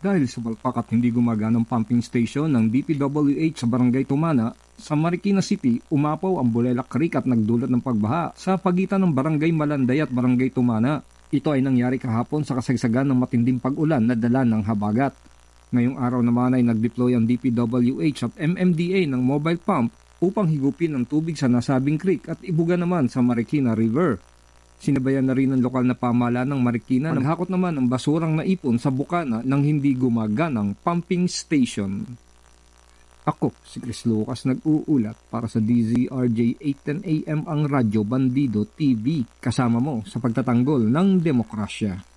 Dahil sa palpak at hindi gumaganang pumping station ng DPWH sa Barangay Tumana, sa Marikina City, umapaw ang Bulelak Creek at nagdulot ng pagbaha sa pagitan ng Barangay Malanday at Barangay Tumana. Ito ay nangyari kahapon sa kasagsagan ng matinding pag-ulan na dala ng habagat. Ngayong araw naman ay nag-deploy ang DPWH at MMDA ng mobile pump upang higupin ang tubig sa nasabing creek at ibuga naman sa Marikina River. Sinabayan na rin ng lokal na pamahalaan ng Marikina na maghakot naman ang basurang naipon sa bukana ng hindi gumaganang pumping station. Ako, si Chris Lucas nag-uulat para sa DZRJ 810 AM ang Radyo Bandido TV, kasama mo sa pagtatanggol ng demokrasya.